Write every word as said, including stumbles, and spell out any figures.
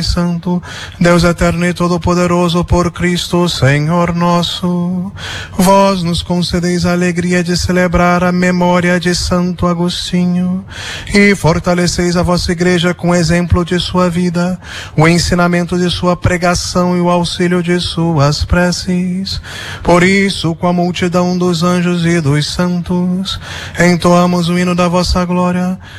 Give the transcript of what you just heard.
Santo, Deus eterno e todo-poderoso, por Cristo Senhor nosso. Vós nos concedeis a alegria de celebrar a memória de Santo Agostinho e fortaleceis a vossa igreja com o exemplo de sua vida, o ensinamento de sua pregação e o auxílio de suas preces. Por isso, com a multidão dos anjos e dos santos, entoamos o hino da vossa glória,